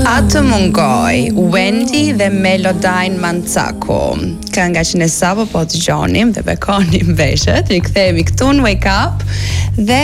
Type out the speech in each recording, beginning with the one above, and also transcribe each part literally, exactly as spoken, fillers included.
Atë mungoj, Wendy dhe Melodyne Mancaku. Kënga që ne sapo po dëgjonim dhe bekonim veshët, rikthehemi këtu në Wake Up dhe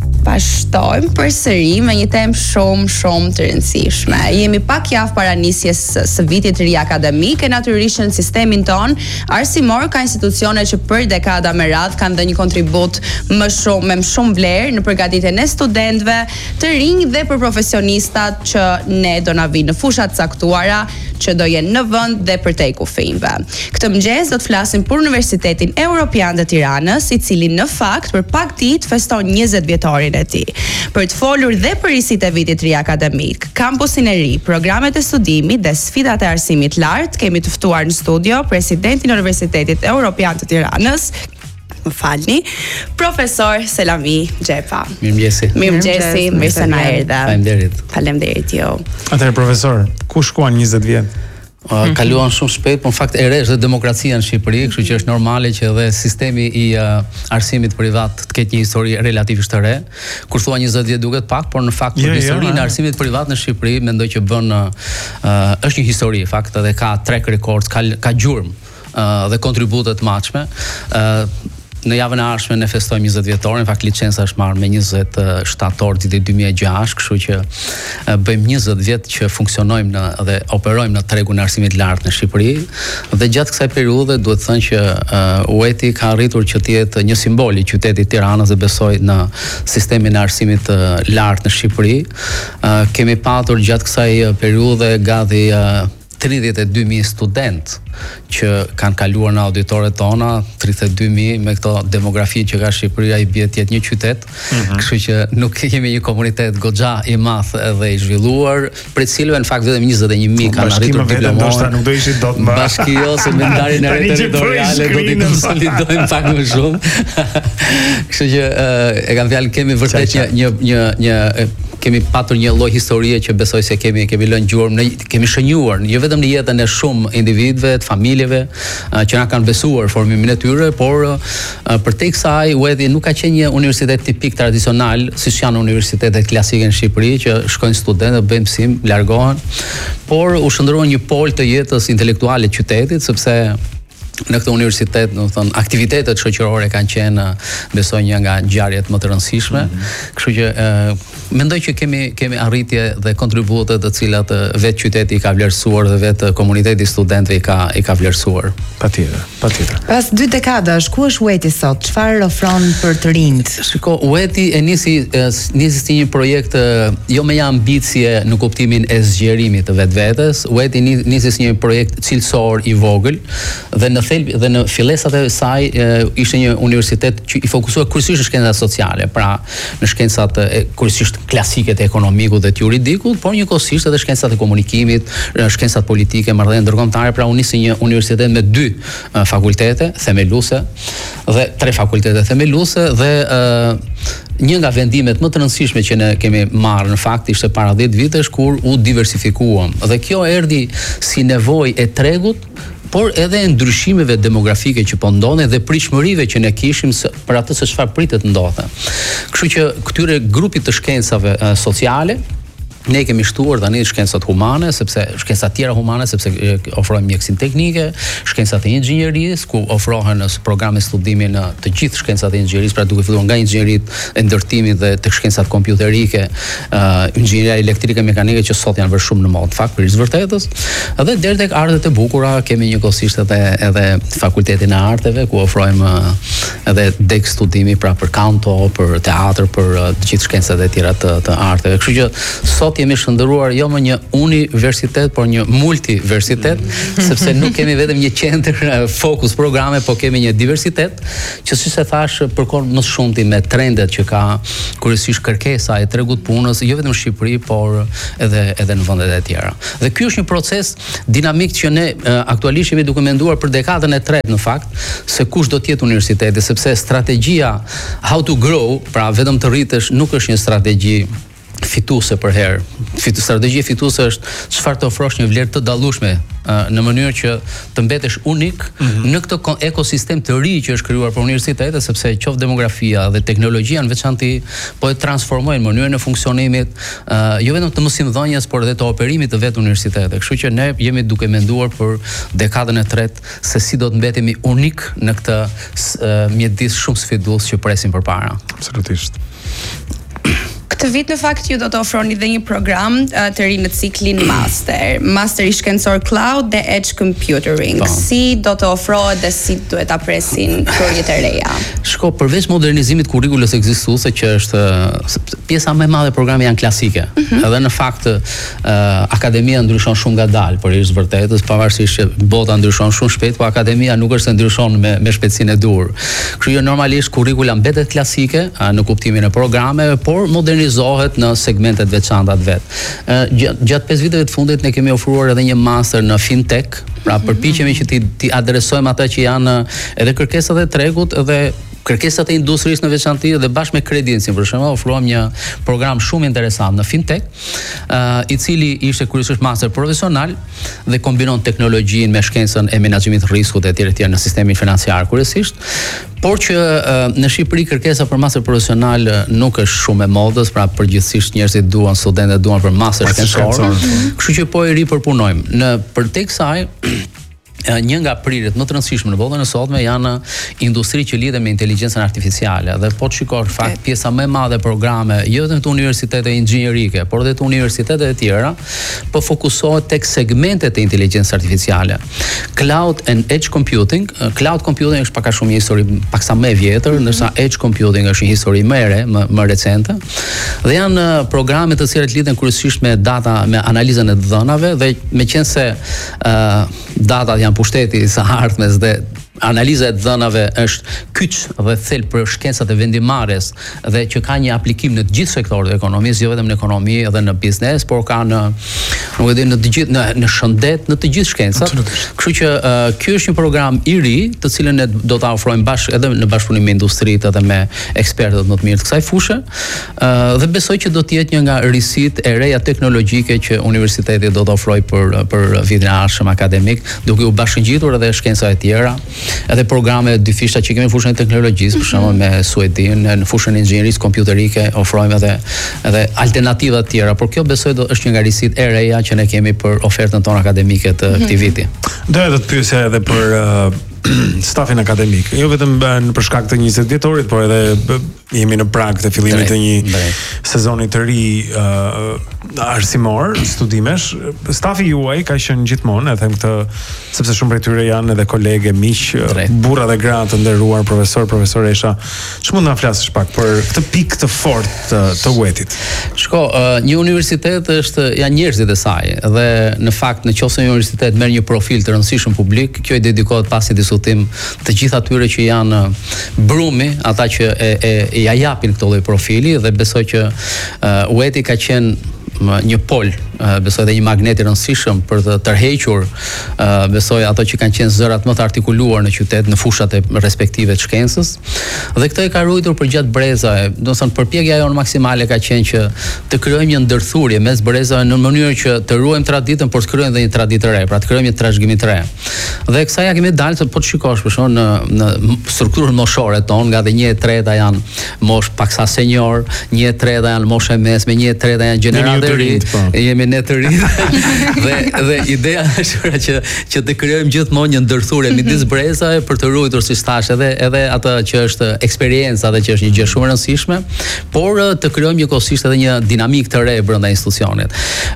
vazhdojmë përsëri me një temë shumë shumë të rëndësishme. Jemi pak javë para nisjes së vitit të ri akademik e natyrisht në sistemin ton arsimor ka institucione që për dekada me radhë kanë dhënë një kontribut më shumë me më shumë vlerë në përgatitjen e studentëve të rinj dhe për profesionistat që ne do na vinë në fushat caktuara që do jenë në vend dhe përtej kufijve. Këtë mëngjes do të flasim për Universitetin Evropian të Tiranës, i cili në fakt për pak ditë feston njëzet vjetorin e tij. Për të folur dhe për risitë e vitit të ri akademik, kampusin e ri, programet e studimit dhe sfidat e arsimit lart, kemi të ftuar në studio presidentin e Universitetit Evropian të Tiranës, më falni, profesor Selami Xhepa. Mirëmëngjesi. Mirëmëngjesi, mirë se na erdha. Faleminderit. Faleminderit ju. Atëherë profesor, ku shkuan njëzet vjet? Uh, kaluan shumë shpejt, por në fakt e resh dhe demokracia në Shqipëri, kështu që është normale që edhe sistemi i uh, arsimit privat të ketë një histori relativisht të re. Kur thua njëzet vjet duket pak, por në fakt për yeah, historinë yeah, e arsimit privat në Shqipëri mendoj që bën uh, uh, është një histori, fakt edhe ka track records, ka ka gjurmë uh, dhe kontribute të matshme. Uh, Në javën e ardhshme ne festojmë njëzet vjetorin, në fakt licenca është marrë me njëzet shtator ditë dy mijë e gjashtë, kështu që bëjmë njëzet vjet që funksionojmë në, dhe operojmë në tregun e arsimit lartë në Shqipëri, dhe gjatë kësaj periudhe duhet të thënë që uh, U E T I ka arritur që të jetë një simbol i qytetit Tiranës dhe besoj në sistemin e arsimit uh, lartë në Shqipëri. Uh, kemi patur gjatë kësaj periudhe gati uh, tridhjetë e dy mijë student që kanë kaluar në auditoret tona, tridhjetë e dy mijë me këto demografi që ka Shqipëria i bie të jetë një qytet, mm-hmm. Kështu që nuk kemi një komunitet goxha i madh edhe i zhvilluar, për të cilëve në fakt vetëm njëzet e një mijë kanë arritur diplomën. Ndoshta nuk do ishit dot më. Bashki ose me ndarjen e re territoriale do të konsolidojmë pak më shumë. Kështu që e kam fjalën kemi vërtet një një një një kemi patur një lloj historie që besoj se kemi kemi lënë gjurmë, kemi shënjuar jo vetëm në jetën e shumë individëve, të familjeve që na kanë besuar formimin e tyre, por përtej kësaj U E T I nuk ka qenë një universitet tipik tradicional, siç janë universitetet klasike në Shqipëri që shkojnë studentë, bëjnë mësim, largohen, por u shndrua një pol të jetës intelektuale të qytetit, sepse në këtë universitet, do të thonë, aktivitetet shoqërore kanë qenë, besoj, një nga ngjarjet më të rëndësishme. Mm-hmm. Kështu që e, mendoj që kemi kemi arritje dhe kontribute të cilat vetë qyteti i ka vlerësuar dhe vetë komuniteti i studentëve i ka i ka vlerësuar. Patjetër, patjetër. Pas dy dekadash, ku është U E T I sot? Çfarë ofron për të rinjt? Shiko, U E T I e nisi nisi si një projekt jo me një ambicie në kuptimin e zgjerimit të vetvetes. U E T I nisi si një projekt cilësor i vogël dhe në thelbi dhe në fillesat e saj e, ishte një universitet që i fokusuar kryesisht në shkencat sociale, pra në shkencat e, kryesisht klasike të ekonomikut dhe të juridikut, por njëkohësisht edhe shkencat e komunikimit, shkencat politike, marrëdhënie ndërkombëtare, pra u nisi një universitet me dy uh, fakultete themeluese dhe tre fakultete themeluese dhe uh, një nga vendimet më të rëndësishme që ne kemi marrë në fakt ishte para dhjetë vitesh kur u diversifikuam. Dhe kjo erdhi si nevojë e tregut, por edhe ndryshimeve demografike që po ndonin dhe pritshmërive që ne kishim për atë se çfarë pritet ndodhe. Kështu që këtyre grupit të shkencave uh, sociale ne kemi shtuar tani shkencat humane, sepse shkencat tjera humane, sepse ofrojmë mjekësinë teknike, shkencat e inxhinierisë, ku ofrohen programe studimi në të gjithë shkencat e inxhinierisë, pra duke filluar nga inxhinierit e ndërtimit dhe tek shkencat kompjuterike, uh, inxhinieria elektrike mekanike që sot janë vërë shumë në modë, fakt për vërtetës, edhe deri tek artet e bukura kemi njëkohësisht edhe edhe fakultetin e arteve, ku ofrojmë uh, edhe dek studimi pra për kanto, për teatr, për uh, të gjithë shkencat e tjera të, të arteve. Kështu që sot jemi shndëruar jo më një universitet, por një multiversitet, sepse nuk kemi vetëm një qendër fokus programe, po kemi një diversitet që siç e thash përkon më shumti me trendet që ka kryesisht kërkesa e tregut punës, jo vetëm në Shqipëri, por edhe edhe në vendet e tjera. Dhe ky është një proces dinamik që ne aktualisht jemi duke menduar për dekadën e tretë në fakt, se kush do të jetë universiteti, sepse strategjia how to grow, pra vetëm të rritesh, nuk është një strategji fituese për herë. Fit, strategji fituese është çfarë të ofrosh një vlerë të dallueshme uh, në mënyrë që të mbetesh unik mm-hmm. në këtë ekosistem të ri që është krijuar për universitetet, sepse qoftë demografia dhe teknologjia në veçantë po e transformojnë mënyrën e funksionimit uh, jo vetëm të mësimdhënies, por edhe të operimit të vetë universitetet. Kështu që ne jemi duke menduar për dekadën e tretë se si do të mbetemi unik në këtë uh, mjedis shumë sfidues që presim përpara. Absolutisht. Këtë vit në fakt ju do të ofroni dhe një program uh, të ri në ciklin master, master i shkencor cloud dhe edge computing. Pa. Si do të ofrohet dhe si duhet ta presin projekt e reja? Shko, përveç modernizimit kurrikulës ekzistuese që është pjesa më e madhe e programit janë klasike. Mm-hmm. Edhe në fakt uh, akademia ndryshon shumë ngadalë, por është vërtetës, pavarësisht që bota ndryshon shumë shpejt, po akademia nuk është se ndryshon me me shpejtësinë e dur. Kështu që normalisht kurrikula mbetet klasike uh, në kuptimin e programeve, por modernizohet në segmentet veçanta të vet. Gjatë gjat pesë viteve të fundit ne kemi ofruar edhe një master në fintech, pra përpiqemi që ti, ti adresojmë ata që janë edhe kërkesat e tregut dhe kërkesat e industrisë në veçantë dhe bashkë me Credinsin për shembull ofruam një program shumë interesant në fintech, uh, i cili ishte kryesisht master profesional dhe kombinon teknologjinë me shkencën e menaxhimit të rrezikut etj etj në sistemin financiar kryesisht, por që uh, në Shqipëri kërkesa për master profesional uh, nuk është shumë e modës, pra përgjithsisht njerëzit duan, studentët duan për master shkencor, kështu që po e ripërpunojmë. Në përtek kësaj një nga prirjet më të rëndësishme në botën e sotme janë industri që lidhen me inteligjencën artificiale dhe po të shikosh fakt pjesa më e madhe e programe jo vetëm të universiteteve inxhinierike, por edhe të universiteteve të tjera po fokusohet tek segmentet e inteligjencës artificiale. Cloud and edge computing, cloud computing është pak a shumë një histori paksa më e vjetër, mm-hmm. ndërsa edge computing është një histori më e re, më, më recente. Dhe janë programe të cilat lidhen kryesisht me data, me analizën e dhënave dhe meqense uh, datat janë pushteti i së ardhmes dhe analiza e dhënave është kyç dhe thelb për shkencat e vendimarrjes dhe që ka një aplikim në të gjithë sektorët e ekonomisë, jo vetëm në ekonomi edhe në biznes, por ka në nuk e di në të gjithë në, në shëndet, në të gjithë shkencat. Kështu që uh, ky është një program i ri, të cilën ne do ta ofrojmë bashkë edhe në bashkëpunim me industritë edhe me ekspertët më të mirë të kësaj fushë. Uh, dhe besoj që do të jetë një nga risitë e reja teknologjike që universiteti do të ofrojë për për vitin e ardhshëm akademik, duke u bashkëngjitur edhe shkenca e tjera. Edhe programe dyfishta që kemi në fushën e teknologjisë, për shembull me Suedin, në fushën e inxhinierisë kompjuterike ofrojmë edhe edhe alternativa të tjera, por kjo besoj do është një nga risitë e reja që ne kemi për ofertën tonë akademike të këtij viti. Doja të pyesja edhe për uh, stafin akademik. Jo vetëm në për shkak të njëzet vjetorit, por edhe bë, jemi në prag të fillimit të një drejt. sezoni të ri uh, arsimor, studimesh. Stafi juaj ka qenë gjithmonë, e them këtë sepse shumë prej tyre janë edhe kolegë, miq, burra dhe gra të nderuar, profesor, profesoresha. Ç'mund na flasësh pak për këtë pikë të fortë të, të Uetit? Shko, uh, një universitet është janë njerëzit e saj dhe në fakt nëse një universitet merr një profil të rëndësishëm publik, kjo i dedikohet pas një diskutim të gjithë atyre që janë brumi, ata që e, e, e ja japin këtë lloj profili dhe besoj që uh, Ueti ka qenë një pol, besoj edhe një magnet i rëndësishëm për të tërhequr, besoj ato që kanë qenë zërat më të artikuluar në qytet në fushat e respektive të shkencës. Dhe këtë e ka ruajtur për gjatë brezave. Do të thonë përpjekja jonë maksimale ka qenë që të krijojmë një ndërthurje mes brezave në mënyrë që të ruajmë traditën, por të krijojmë edhe një traditë të re, pra të krijojmë një trashëgimi të re. Dhe kësaj ja kemi dalë se po të shikosh për shkak në në strukturën moshore tonë, nga dhe një e treta janë mosh paksa senior, një e treta janë moshë e mesme, një e treta janë gjenerata e ri, jemi ne të ri. dhe dhe ideja është që që të krijojmë gjithmonë një ndërthurje midis brezave për të ruajtur siç thash edhe edhe atë që është eksperjenca dhe që është një gjë shumë e rëndësishme, por të krijojmë një kohësisht edhe një dinamikë të re brenda institucionit.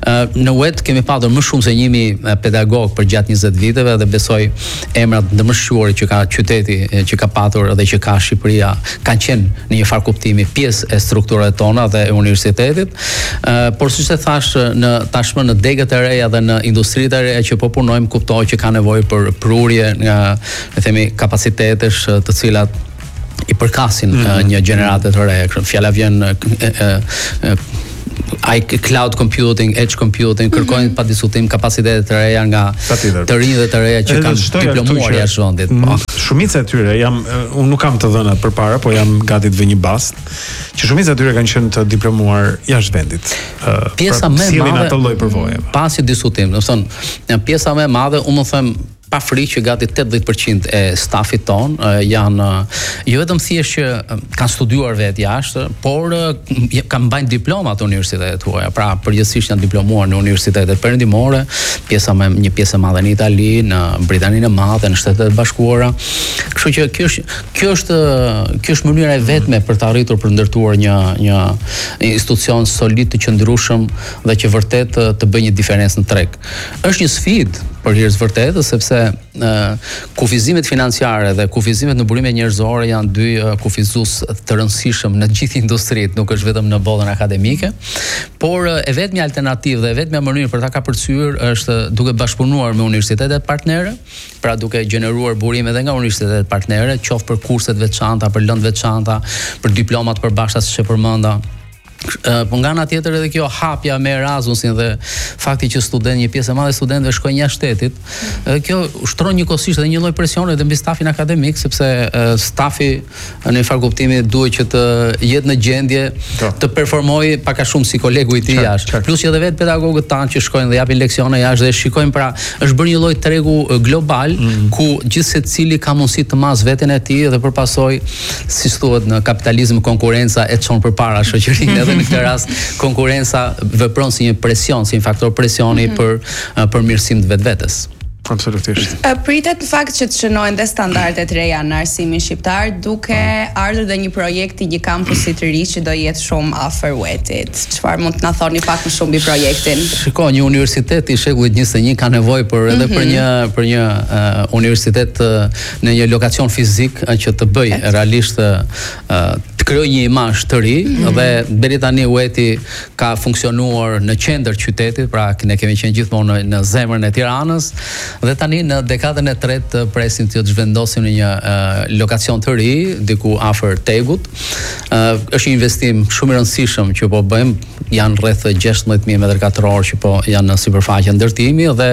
Në U E T kemi pasur më shumë se një mijë pedagog për gjatë njëzet viteve dhe besoj emrat ndërmëshquar që ka qyteti, që ka patur dhe që ka Shqipëria kanë qenë në një farë kuptimi pjesë e strukturave tona dhe e universitetit. Por siç e thash, në tashmë në degët e reja dhe në industritë e reja që po punojmë, kuptoj që ka nevojë për prurje nga, le themi, kapacitetesh të cilat i përkasin mm-hmm. një gjenerate të re. Fjala vjen ai cloud computing, edge computing, kërkojnë mm -hmm. pa diskutim kapacitete të reja nga të rinj dhe të reja që kanë diplomuar jashtë vendit. Po. Shumica e tyre jam unë nuk kam të dhënat përpara, po jam gati të vë një bast që shumica e tyre kanë qenë të diplomuar jashtë vendit. Uh, pjesa pra, më e madhe atë lloj përvoje. Pasi diskutim, do të thonë, pjesa më e madhe, unë më them pa frikë që gati tetëdhjetë përqind e stafit ton uh, janë uh, jo vetëm thjesht që uh, kanë studiuar vetë jashtë, por uh, kanë mbajnë diploma të universitetet huaja. Pra përgjithsisht janë diplomuar në universitetet perëndimore, pjesa më një pjesë e madhe në Itali, në Britaninë e Madhe, në Shtetet e Bashkuara. Kështu që kjo është kjo është kjo është mënyra e vetme për të arritur për ndërtuar një një institucion solid të qëndrueshëm dhe që vërtet të bëjë një diferencë në treg. Është një sfidë për hir të vërtetë, sepse uh, kufizimet financiare dhe kufizimet në burime njerëzore janë dy uh, kufizues të rëndësishëm në gjithë industritë, nuk është vetëm në botën akademike, por uh, e vetmi alternativë dhe e vetmja mënyrë për ta kapërcyer është duke bashkëpunuar me universitetet partnere, pra duke gjeneruar burime edhe nga universitetet partnere, qoftë për kurset veçanta, për lëndë veçanta, për diplomat përbashkëta siç e përmenda. Uh, po nga ana tjetër edhe kjo hapja me Erasmusin dhe fakti që student një pjesë e madhe studentëve shkojnë jashtë shtetit, uh, kjo ushtron njëkohësisht edhe një lloj presioni edhe mbi stafin akademik, sepse uh, stafi në një farë kuptimi duhet që të jetë në gjendje to. të performojë pak a shumë si kolegu i tij jashtë. Plus që edhe vetë pedagogët tanë që shkojnë dhe japin leksione jashtë dhe shikojnë, pra është bërë një lloj tregu global mm. ku gjithë secili ka mundësi të mas veten e tij dhe përpasoj, si thuhet në kapitalizëm, konkurenca e çon përpara shoqërinë. Në këtë rast konkurenca vepron si një presion, si një faktor presioni mm -hmm. për uh, për mirësim të vetvetes. Absolutisht. Pritet në fakt që të shënojnë dhe standardet reja në arsimin shqiptar, duke ardhur dhe një projekt i një kampusi të ri që do jetë shumë afër Wetit. Çfarë mund të na thoni pak më shumë mbi projektin? Shiko, një universitet i shekullit njëzet e një ka nevojë për edhe mm -hmm. për një për një uh, universitet uh, në një lokacion fizik uh, që të bëj realisht uh, të krijoj një imazh të ri mm -hmm. dhe deri tani Weti ka funksionuar në qendër qytetit, pra ne kemi qenë gjithmonë në, në zemrën e Tiranës. Dhe tani në dekadën e tretë presim të zhvendosim në një uh, lokacion të ri diku afër Tegut. Uh, është një investim shumë i rëndësishëm që po bëjmë, janë rreth gjashtëdhjetë mijë metër katror që po janë në sipërfaqe ndërtimi dhe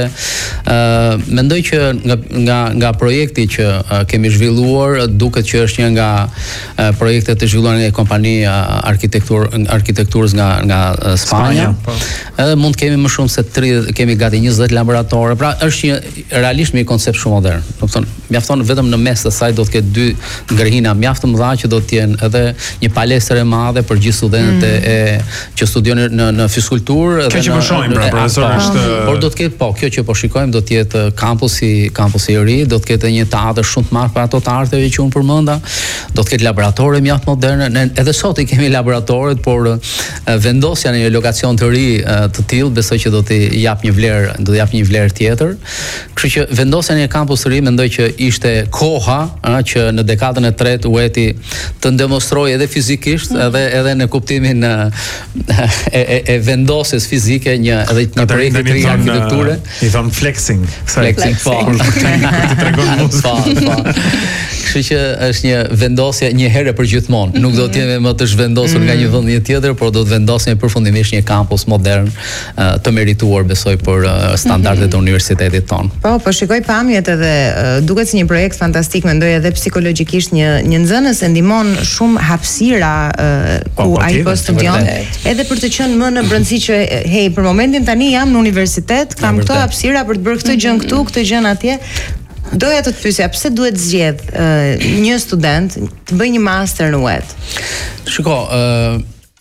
uh, mendoj që nga nga nga projekti që uh, kemi zhvilluar duket që është një nga uh, projektet të zhvilluara nga kompani uh, arkitektur arkitekturës nga nga uh, Spanja. Edhe mund të kemi më shumë se tridhjetë, kemi gati njëzet laboratore. Pra është një realisht një koncept shumë modern. Do të thonë, mjafton vetëm në mes të saj do të ketë dy ngërhina mjaft të mëdha që do të jenë edhe një palestër e madhe për gjithë studentët mm. e që studiojnë në në fizikulturë dhe kjo që po shohim pra profesor është por do të ketë po kjo që po shikojmë do të jetë kampusi kampusi i ri, do të ketë një teatër shumë të madh për ato të arteve që unë përmenda, do të ketë laboratore mjaft moderne. Ne edhe sot i kemi laboratoret, por uh, vendosja në një lokacion të ri uh, të tillë besoj që do të jap një vlerë, do të jap një vlerë tjetër. Kështu që vendosja në një kampus të ri mendoj që ishte koha a, që në dekadën e tretë Weti të demonstrojë edhe fizikisht mm. edhe edhe në kuptimin e, e, e vendosjes fizike një edhe një projekt të ri arkitekture. I thon flexing. Flexing po. Të tregon muzikë. Kështu që është një vendosje një herë për gjithmonë. Nuk do të jemi më të zhvendosur nga një vend në tjetër, por do të vendosim përfundimisht një kampus modern uh, të merituar besoj për uh, standardet e universitetit ton. Po, po shikoj pamjet edhe uh, duket si një projekt fantastik, mendoj edhe psikologjikisht një një nxënës e ndihmon shumë hapësira uh, ku po, ai po studion, edhe për të qenë më në brendësi që hey, për momentin tani jam në universitet, kam këto hapësira për të bërë këtë gjën këtu, këtë gjën atje. Doja të të pyesja, pse duhet zgjedh uh, një student të bëjë një master në U E T? Shiko, uh,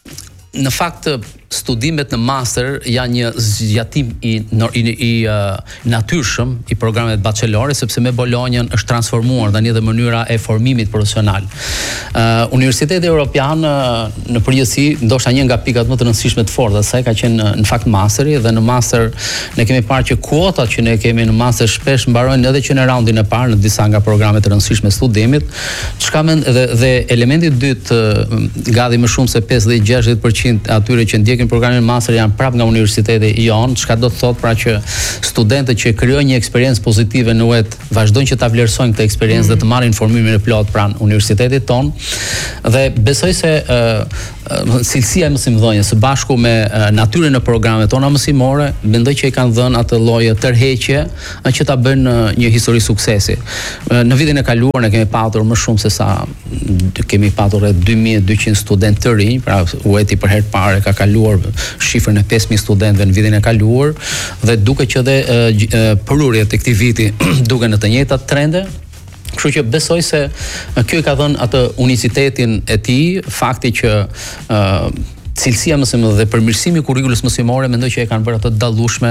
në fakt studimet në master janë një zgjatim i i, i uh, natyrshëm i programeve bachelore, sepse me Bolonjën është transformuar tani edhe mënyra e formimit profesional. Uh, Universiteti Evropian uh, në përgjithësi ndoshta një nga pikat më të rëndësishme të forta saj ka qenë në fakt masteri, dhe në master ne kemi parë që kuotat që ne kemi në master shpesh mbarojnë edhe që në raundin e parë në disa nga programet të rëndësishme studimit, çka mend dhe, dhe elementi i dytë uh, gati më shumë se pesëdhjetë deri në gjashtëdhjetë përqind atyre që ndjekin programin master janë prap nga universiteti jon, çka do të thotë pra që studentët që krijojnë një eksperiencë pozitive në U E T vazhdojnë që ta vlerësojnë këtë eksperiencë mm. dhe të marrin informimin e plot pranë universitetit ton. Dhe besoj se uh, cilësia e mësimdhënies së bashku me natyrën e programeve tona mësimore, mendoj që i kanë dhënë atë lloj tërheqje që ta bëjnë një histori suksesi. Në vitin e kaluar ne kemi patur më shumë se sa kemi patur rreth dy mijë e dyqind studentë të rinj, pra U E T-i për herë të parë ka kaluar shifrën e pesë mijë studentëve në vitin e kaluar dhe duket që dhe përurjet e këtij viti duken në të njëjtat trende. Kështu që besoj se kjo i ka dhënë atë unicitetin e tij, fakti që uh, cilësia mësimore dhe përmirësimi i kurrikulës mësimore mendoj që e kanë bërë atë të dallueshme,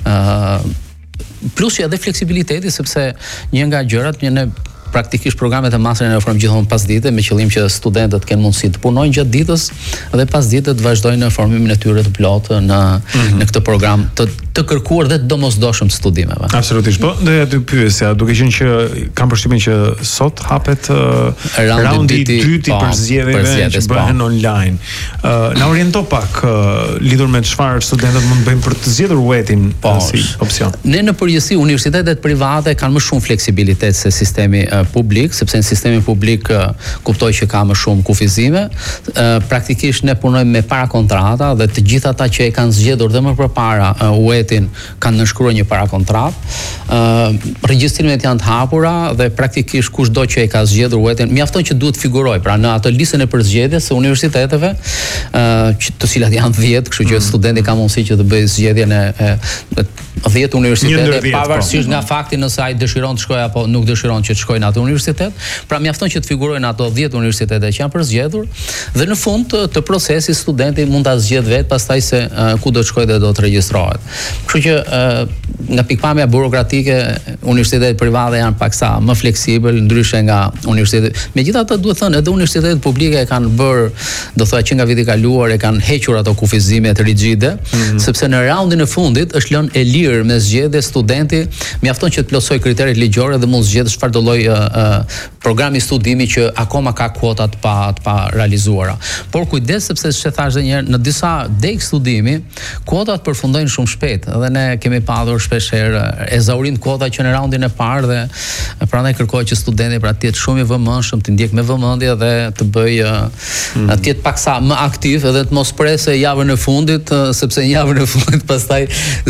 uh, plus që edhe fleksibiliteti, sepse një nga gjërat një ne praktikisht programet e masterën e ofrojmë gjithmonë pasdite me qëllim që studentët kenë mundësi të punojnë gjatë ditës dhe pasdite të vazhdojnë në formimin e tyre të plotë në mm-hmm. në këtë program të të kërkuar dhe të domosdoshëm të studimeve. Absolutisht. Po, dhe aty pyesja, duke qenë që kam përshtypjen që sot hapet uh, raundi i dytë i përzgjedhjeve që bëhen online. Uh, na oriento pak uh, lidhur me çfarë studentët mund të bëjnë për të zgjedhur U E T-in uh, si opsion. Ne në përgjithësi universitetet private kanë më shumë fleksibilitet se sistemi uh, publik, sepse në sistemin publik uh, kuptoj që ka më shumë kufizime. Uh, praktikisht ne punojmë me para kontrata dhe të gjithë ata që e kanë zgjedhur dhe më përpara uh, U E T-in kanë nënshkruar një para kontratë. Uh, regjistrimet janë të hapura dhe praktikisht kushdo që e ka zgjedhur U E T-in mjafton që duhet figuroj, pra në atë listën e përzgjedhjes së universiteteve, uh, që të cilat janë dhjetë, kështu që mm. studenti ka mundësi që të bëjë zgjedhjen e, e dhjetë universitete, pavarësisht nga fakti nëse ai dëshiron të shkojë apo nuk dëshiron që të shkojë në atë universitet, pra mjafton që të figurojnë ato dhjetë universitete që janë përzgjedhur dhe në fund të, të procesit studenti mund ta zgjedh vetë pastaj se uh, ku do të shkojë dhe do të regjistrohet. Kështu që uh, nga pikpamja burokratike universitetet private janë paksa më fleksibël ndryshe nga universitetet. Megjithatë duhet thënë edhe universitetet publike e kanë bërë, do thoya që nga viti i kaluar e kanë hequr ato kufizimet rigjide, mm-hmm. sepse në raundin e fundit është lënë e lirë me zgjedhje studenti, mjafton që të plotësoj kriteret ligjore dhe mund zgjedh çfarë do lloj uh, uh, programi studimi që akoma ka kuota të pa të pa realizuara. Por kujdes sepse ç'e thash edhe një herë, në disa deg studimi kuotat përfundojnë shumë shpejt dhe ne kemi pasur shpesh herë ezaurim kuota që në raundin e parë dhe prandaj kërkohet që studenti pra të jetë shumë i vëmendshëm, të ndjek me vëmendje dhe të bëjë mm. të jetë paksa më aktiv edhe të mos presë javën e fundit, sepse në javën e fundit pastaj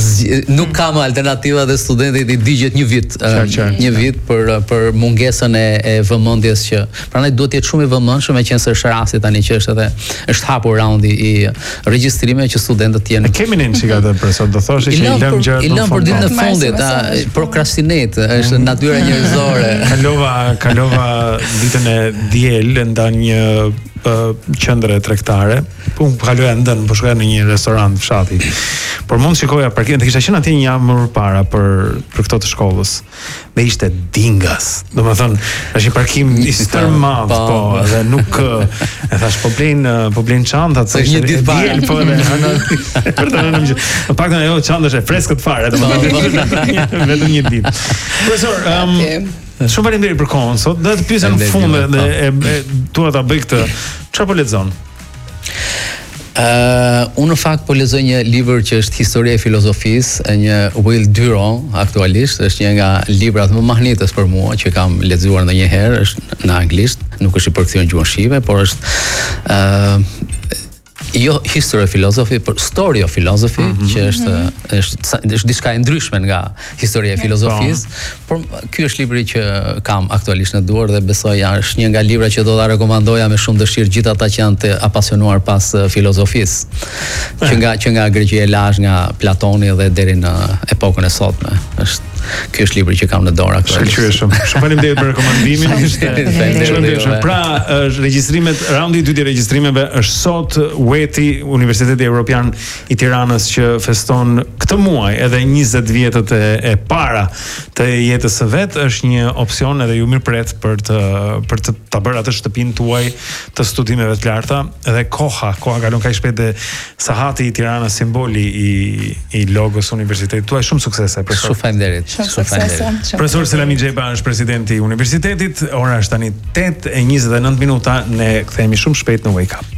nuk ka më alternativa dhe studenti i digjet një vit, qar, qar, një vit për për mungesën e, e vëmendjes që prandaj duhet të jetë shumë i vëmendshëm, meqense është rasti tani që është edhe është hapur raundi i regjistrimeve që studentët të jenë. Kemi një çika të profesor, do thoshë që i lëm gjërat i lëm për ditën e fundit, procrastinate, është natyra njerëzore. Kalova kalova ditën e diel nda një qendre tregtare. Unë kaloja ndën, po shkoja në një restorant fshati. Por mund shikoja parkimin, të kisha qenë atje një javë më përpara për për këto të shkollës. Dhe ishte dingas. Domethënë, është një parkim i stërmadh, po, dhe nuk e thash po blejn po blejn çantat, se një ditë parë, po edhe për të rënë në në paktën ajo çantash e freskët fare, domethënë vetëm një ditë. Profesor, um, shumë faleminderit për kohën sot. Dhe të pyesem në fund dhe e dua ta bëj këtë. Çfarë po lexon? Uh, unë në fakt po lexoj një libër që është Historia e filozofisë e një Will Durant, aktualisht është një nga librat më mahnitës për mua që kam lexuar ndonjëherë, është në anglisht, nuk është i përkthyer në gjuhën shqipe, por është uh, jo history philosophy, por story of philosophy, mm-hmm. që është është është diçka e ndryshme nga historia e filozofisë, por ky është libri që kam aktualisht në dorë dhe besoj ja është një nga librat që do ta rekomandoja me shumë dëshirë gjithë ata që janë të apasionuar pas filozofisë, që nga që nga Greqia e lashtë, nga Platoni dhe deri në epokën e sotme. Është ky është libri që kam në dorë aktualisht. Shkëlqyeshëm. Shumë faleminderit për rekomandimin. Faleminderit. Pra, është regjistrimet, raundi i dytë i regjistrimeve është sot. U E T-i, Universiteti Evropian i Tiranës, që feston këtë muaj edhe njëzet vjetët e, e para të jetës së vet, është një opsion edhe ju mirëpret për të për të ta bërë atë shtëpinë tuaj të studimeve të larta. Edhe koha, koha kalon kaq shpejt dhe sahati i Tiranës, simboli i i logos universitetit tuaj. Shumë suksese, profesor. Shumë faleminderit. Shumë suksese. Profesor Selami Xhepa është presidenti i universitetit. Ora është tani tetë e njëzet e nëntë minuta. Ne kthehemi shumë shpejt në Wake Up.